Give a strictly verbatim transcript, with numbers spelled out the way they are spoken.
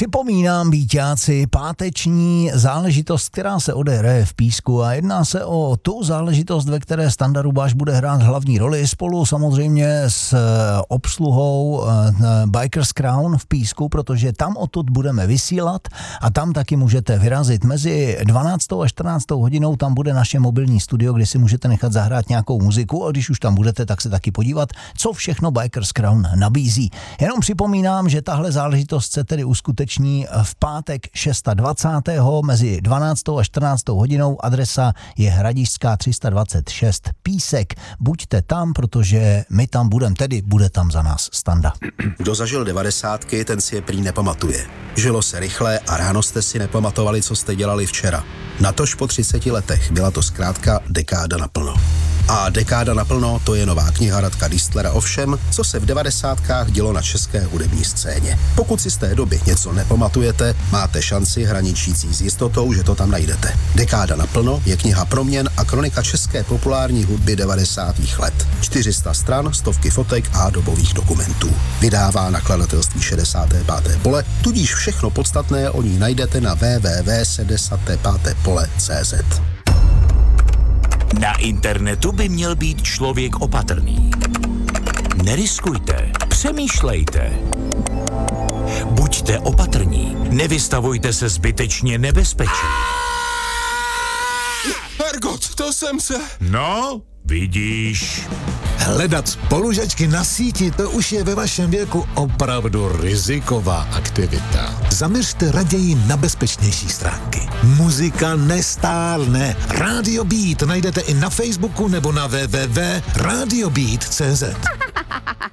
Připomínám, býťáci, páteční záležitost, která se odehraje v Písku, a jedná se o tu záležitost, ve které Standa Rubáš bude hrát hlavní roli spolu samozřejmě s obsluhou Bikers Crown v Písku, protože tam odtud budeme vysílat a tam taky můžete vyrazit. Mezi dvanáctou a čtrnáctou hodinou tam bude naše mobilní studio, kde si můžete nechat zahrát nějakou muziku, a když už tam budete, tak se taky podívat, co všechno Bikers Crown nabízí. Jenom připomínám, že tahle záležitost se tedy uskuteční v pátek dvacátého šestého mezi dvanáctou a čtrnáctou hodinou. Adresa je Hradišťská tři sta dvacet šest Písek. Buďte tam, protože my tam budeme, tedy bude tam za nás Standa. Kdo zažil devadesátky, ten si je prý nepamatuje. Žilo se rychle a ráno jste si nepamatovali, co jste dělali včera. Natož po třiceti letech byla to zkrátka dekáda naplno. A dekáda naplno, to je nová kniha Radka Distlera o všem, co se v devadesátkách dělo na české hudební scéně. Pokud si z té doby něco nepamatujete, máte šanci hraničící s jistotou, že to tam najdete. Dekáda naplno je kniha proměn a kronika české populární hudby devadesátých let. čtyři sta stran, stovky fotek a dobových dokumentů. Vydává nakladatelství šedesáté páté pole, tudíž všechno podstatné o ní najdete na w w w tečka šedesáté páté pole tečka cé zet. Na internetu by měl být člověk opatrný. Neriskujte, přemýšlejte. Buďte opatrní, nevystavujte se zbytečně nebezpečí. Hergot, to jsem se... No, vidíš. Hledat spolužačky na síti, to už je ve vašem věku opravdu riziková aktivita. Zaměřte raději na bezpečnější stránky. Muzika nestárne. Radio Beat najdete i na Facebooku nebo na w w w tečka radio beat tečka cé zet.